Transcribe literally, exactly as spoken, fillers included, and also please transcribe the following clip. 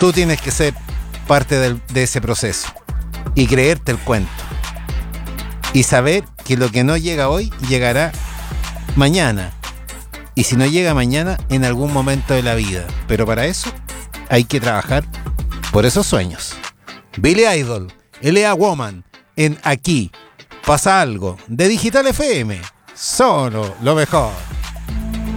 Tú tienes que ser parte del, de ese proceso y creerte el cuento. Y saber que lo que no llega hoy, llegará mañana. Y si no llega mañana, en algún momento de la vida. Pero para eso hay que trabajar por esos sueños. Billy Idol, L A Woman, en Aquí Pasa Algo, de Digital F M. Solo lo mejor.